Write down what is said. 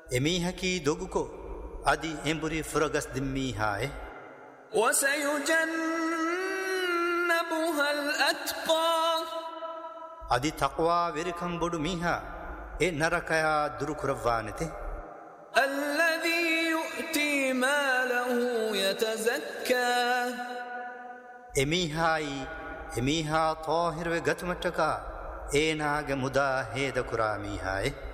එමීහකී දොගුකෝ අදි එඹුරි ෆුරගස් දිම්මීහාය وسيجنبها الأتقى අදි තක්වා වෙරිකම් බොඩු මීහා ඒ නරකයා දුරු කරවානෙතේ الذي يؤتي ماله يتزكى එමීහා තෝහිරව ගතුමට්ටකා ඒනාගේ මුදා හේද කුරා මීහාය